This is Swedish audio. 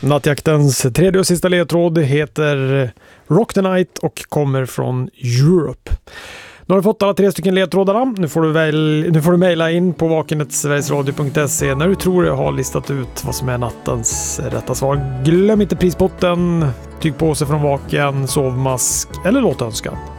Nattjaktens tredje och sista ledtråd heter Rock the Night och kommer från Europe. Nu har du fått alla 3 stycken ledtrådarna. Nu får du mejla in på vakenet.sverigesradio.se när du tror jag har listat ut vad som är nattens rätta svar. Glöm inte prisbotten, tygpåse från Vaken, sovmask eller låtönskan.